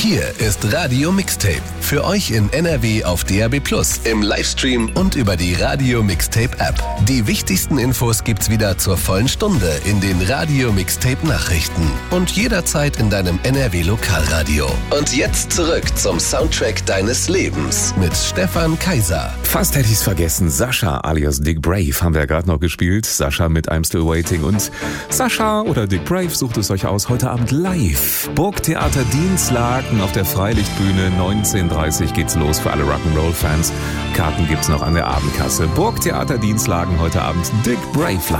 Hier ist Radio Mixtape. Für euch in NRW auf DAB+, im Livestream und über die Radio Mixtape App. Die wichtigsten Infos gibt's wieder zur vollen Stunde in den Radio Mixtape Nachrichten. Und jederzeit in deinem NRW Lokalradio. Und jetzt zurück zum Soundtrack deines Lebens mit Stefan Kaiser. Fast hätte ich's vergessen. Sascha alias Dick Brave haben wir ja gerade noch gespielt. Sascha mit I'm Still Waiting. Und Sascha oder Dick Brave sucht es euch aus heute Abend live. Burgtheater Dienstlaken auf der Freilichtbühne. 19:30 geht's los für alle Rock'n'Roll-Fans. Karten gibt's noch an der Abendkasse. Burgtheater Dienstlaken heute Abend. Dick Brave live.